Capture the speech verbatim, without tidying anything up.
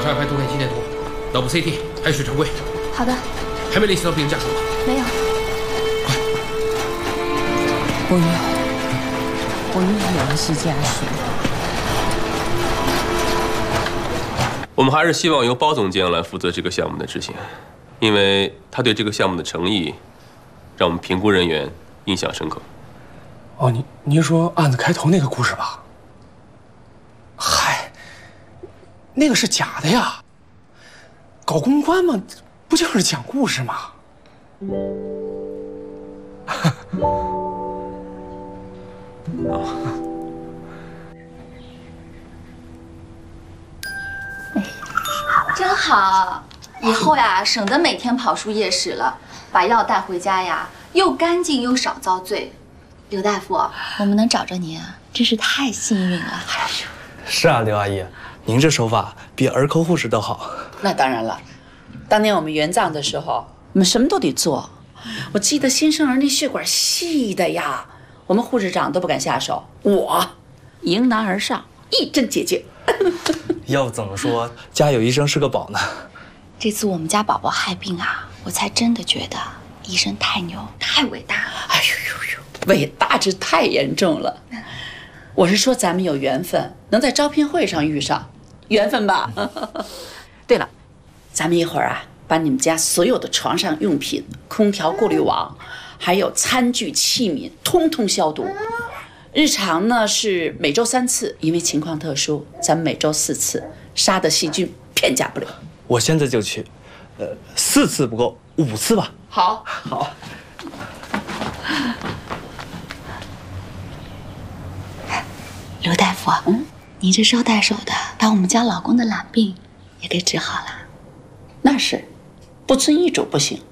快拍图片心电图，脑部 C T， 还有血常规。 好的。 还没联系到病人家属吗？ 没有。 快！ 不用，我们联系家属。 我们还是希望由包总监来负责这个项目的执行，因为他对这个项目的诚意，让我们评估人员印象深刻。 哦，您您说案子开头那个故事吧？嗨，那个是假的呀。搞公关嘛，不就是讲故事吗？ 真好，以后呀，省得每天跑出夜市了，把药带回家呀，又干净又少遭罪。刘大夫，我们能找着您啊，真是太幸运了。 是啊，刘阿姨，您这手法比儿科护士都好。 那当然了，当年我们援藏的时候，我们什么都得做。我记得新生儿那血管细的呀，我们护士长都不敢下手，我迎难而上，一针解决。 要不怎么说家有医生是个宝呢？ 这次我们家宝宝害病啊，我才真的觉得医生太牛，太伟大了。 哎呦呦呦，伟大这太严重了。我是说咱们有缘分，能在招聘会上遇上，缘分吧。对了，咱们一会儿啊，把你们家所有的床上用品、空调过滤网，还有餐具器皿，通通消毒。日常呢是每周三次，因为情况特殊，咱们每周四次，杀的细菌片甲不留。 我现在就去，呃，四次不够，五次吧。 好， 好。 刘大夫，嗯，你这捎带手的把我们家老公的懒病也给治好了。 那是，不遵医嘱不行。